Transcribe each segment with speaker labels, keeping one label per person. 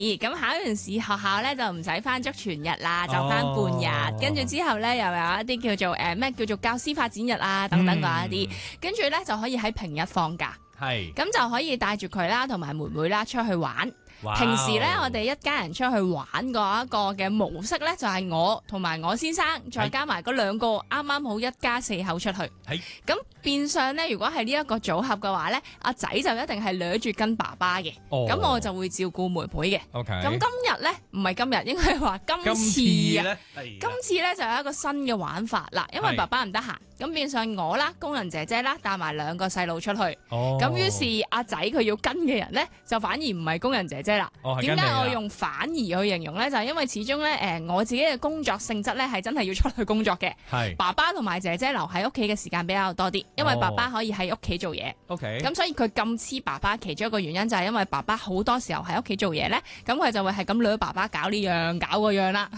Speaker 1: 咁考完試學校咧就唔使翻足全日啦，就翻半日。跟住之後咧又有一啲叫做咩叫做教師發展日啊等等嗰一啲，跟住咧就可以喺平日放假。
Speaker 2: 係
Speaker 1: 咁就可以帶住佢啦，同埋妹妹啦出去玩。
Speaker 2: 哇
Speaker 1: 平時咧，我哋一家人出去玩嗰一個嘅模式咧，就係我同埋我先生，再加埋嗰兩個啱啱好一家四口出去。
Speaker 2: 係
Speaker 1: 咁變相咧，如果係呢一個組合嘅話咧，阿仔就一定係掠住跟爸爸嘅，咁我就會照顧妹妹嘅。
Speaker 2: OK。
Speaker 1: 咁今日咧唔係今日，應該係話今次啊。今次咧就有一個新嘅玩法啦，因為爸爸唔得閒，咁變相我啦，工人姐姐啦，帶埋兩個細路出去。咁於是阿仔佢要跟嘅人咧，就反而唔係工人姐姐啦。點解我用反而去形容咧？就係因為始終咧，我自己嘅工作性質咧係真係要出去工作嘅。
Speaker 2: 係
Speaker 1: 爸爸同埋姐姐留喺屋企嘅時間比較多啲，因為爸爸可以喺屋企做嘢。
Speaker 2: OK。
Speaker 1: 咁所以佢咁黐爸爸，其中一個原因就係因為爸爸好多時候喺屋企做嘢咧，咁佢就會係咁掠爸爸搞呢樣搞嗰樣啦。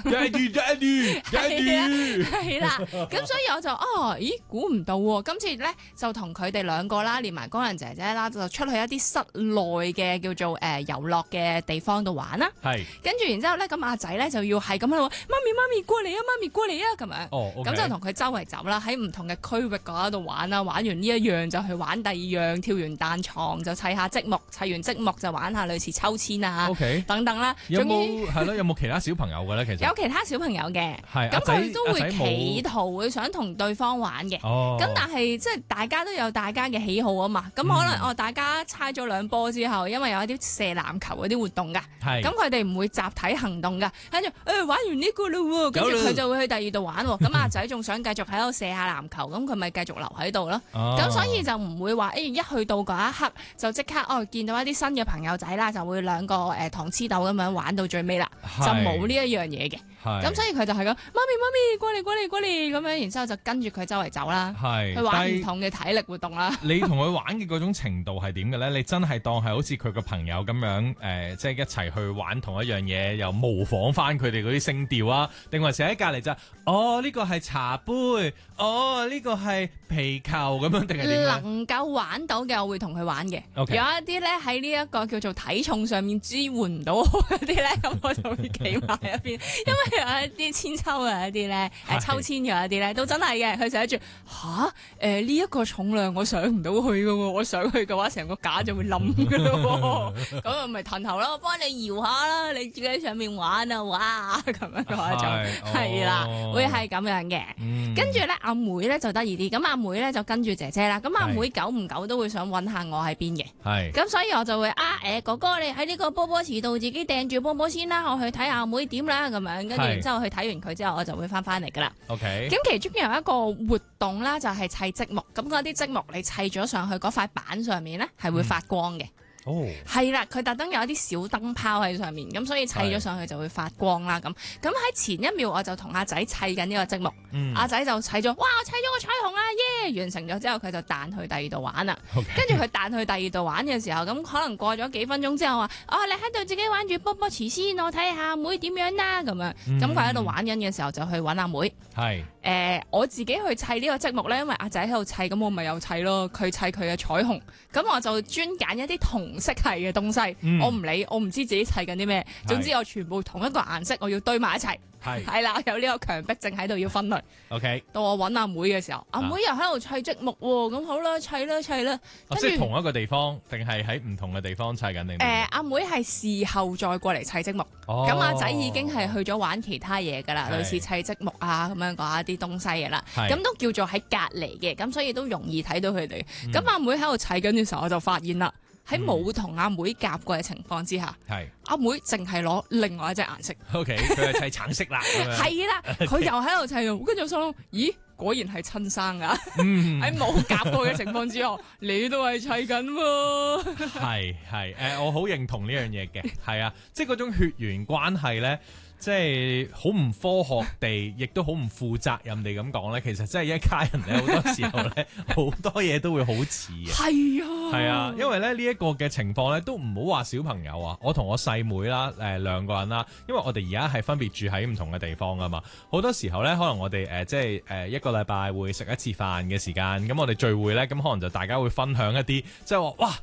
Speaker 1: 係啦，咁所以我就估唔到喎，今次咧就同佢哋兩個啦，連埋工人姐姐啦，就出去一啲室內嘅叫做遊樂嘅地方度玩啦。
Speaker 2: 係。
Speaker 1: 跟住然之後咧，咁阿仔咧就要係咁喺度，媽咪過嚟啊，媽咪過嚟啊，咁樣。咁就同佢周圍走啦，喺唔同嘅區域嗰度玩啦，玩完呢一樣就去玩第二樣，跳完彈床就砌下積木，砌完積木就玩下類似抽籤啊等等啦。
Speaker 2: 有冇其他小朋友嘅咧？其實
Speaker 1: 有其他小朋友嘅，
Speaker 2: 係
Speaker 1: 咁佢都會企圖會想同對方玩嘅。咁但係即係大家都有大家嘅喜好啊嘛。咁可能大家猜咗兩波之後，因為有一啲射籃球嗰啲活動㗎，咁佢哋唔會集體行動㗎。跟住玩完呢個啦喎，跟住佢就會去第二度玩喎。咁阿仔仲想繼續喺度射下籃球，咁佢咪繼續留喺度咯。咁所以就唔會話一去到嗰一刻就即刻見到一啲新嘅朋友仔啦，就會兩個糖黐豆咁樣玩到最尾啦，就冇呢一樣嘢嘅。咁所以佢就係咁，媽咪過嚟咁樣，然之後就跟住佢周圍走啦，去玩唔同嘅體力活動啦。
Speaker 2: 你同佢玩嘅嗰種程度係點嘅咧？你真係當係好似佢個朋友咁樣即係一齊去玩同一樣嘢，又模仿翻佢哋嗰啲聲調啊？定還是喺隔離就呢個係茶杯，呢個係皮球咁樣，定係點咧？
Speaker 1: 能夠玩到嘅，我會同佢玩嘅。
Speaker 2: Okay.
Speaker 1: 有一啲咧喺呢一個叫做體重上面支援唔到我嗰啲咧，咁我就會企埋一邊，因為有一啲千秋嘅一啲咧，抽籤嘅一啲咧，都真係嘅。佢寫住呢一個重量我上唔到去嘅喎，我上去嘅話成個架就會冧嘅咯喎。咁啊咪騰頭啦，我幫你搖下啦，你自己喺上面玩啊，哇咁樣嘅話就係啦，會係咁樣嘅。跟住咧阿妹咧就得意啲，咁阿妹咧就跟住姐姐啦。咁阿妹久唔久都會想揾下我喺邊嘅。係。咁所以我就會哥哥你喺呢個波波池度自己掟住波波先啦，我去睇下阿妹點啦咁樣。跟住然之後去睇完佢之後，我就會翻嚟噶啦。
Speaker 2: OK。
Speaker 1: 咁其中有一個活動啦，就係砌積木。咁嗰啲積木你砌咗上去嗰塊板上面咧，係會發光嘅。係啦，佢特登有一啲小燈泡喺上面，咁所以砌咗上去就會發光啦。咁喺前一秒我就同阿仔砌緊呢個積木，阿仔就砌咗，哇！我砌咗個彩虹啊，耶！完成咗之後，佢就彈去第二度玩啦。跟住佢彈去第二度玩嘅時候，咁可能過咗幾分鐘之後話，你喺度自己玩住波波池先，我睇下阿妹點樣啦咁樣。咁佢喺度玩緊嘅時候就去揾阿妹。係。我自己去砌呢個積木咧，因為阿仔喺度砌，咁我咪又砌咯。佢砌佢嘅彩虹，咁我就專揀一啲同色系嘅東西。我唔理，我唔知自己砌緊啲咩，總之我全部同一個顏色，我要堆埋一齊。係啦，有呢個強迫症喺度要分類。OK， 到我揾阿妹嘅時候，阿妹又喺度砌積木喎，咁好啦，砌啦。
Speaker 2: 即係同一個地方，定係喺唔同嘅地方砌緊定？
Speaker 1: 阿妹係事後再過嚟砌積木，咁阿仔已經係去咗玩其他嘢噶啦，類似砌積木啊咁樣嗰一啲東西嘅啦，咁都叫做喺隔離嘅，咁所以都容易睇到佢哋。咁阿妹喺度砌緊嘅時候，我就發現啦。喺冇同阿妹夾過嘅情況之下，阿妹淨係攞另外一隻顏色。
Speaker 2: OK， 佢係砌橙色啦。
Speaker 1: 係啦，佢又喺度砌喎，跟住我心諗，咦，果然係親生啊！喺冇夾過嘅情況之下，你都係砌緊喎。
Speaker 2: 係，我好認同呢樣嘢嘅。係啊，即係嗰種血緣關係咧。即係好唔科學地，亦都好唔負責任地咁講咧。其實真係一家人咧，好多時候咧，好多嘢都會好似嘅。係啊，因為咧呢一個嘅情況咧，都唔好話小朋友啊。我同我細妹啦，兩個人啦，因為我哋而家係分別住喺唔同嘅地方噶嘛。好多時候咧，可能我哋即係一個禮拜會食一次飯嘅時間，咁我哋聚會咧，咁可能就大家會分享一啲，即係話哇。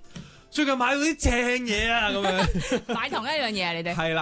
Speaker 2: 最近買到啲正嘢啊咁樣，
Speaker 1: 買同一樣嘢啊，你哋。
Speaker 2: 係啦。